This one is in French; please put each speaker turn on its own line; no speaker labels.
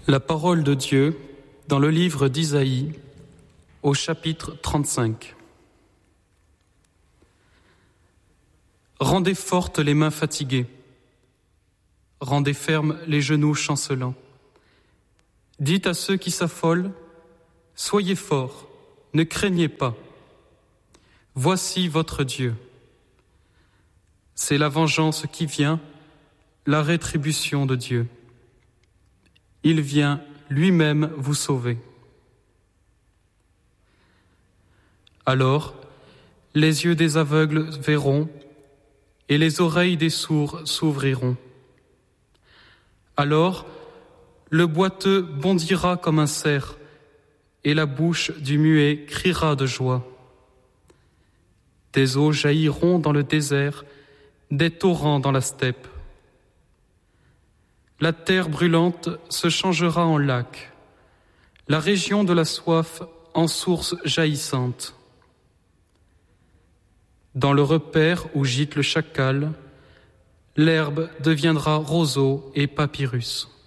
La parole de Dieu dans le livre d'Isaïe au chapitre 35. Rendez fortes les mains fatiguées, rendez fermes les genoux chancelants. Dites à ceux qui s'affolent, soyez forts, ne craignez pas. Voici votre Dieu. C'est la vengeance qui vient, la rétribution de Dieu. Il vient lui-même vous sauver. Alors, les yeux des aveugles verront et les oreilles des sourds s'ouvriront. Alors, le boiteux bondira comme un cerf et la bouche du muet criera de joie. Des eaux jailliront dans le désert, des torrents dans la steppe. La terre brûlante se changera en lac, la région de la soif en source jaillissante. Dans le repaire où gîte le chacal, l'herbe deviendra roseau et papyrus.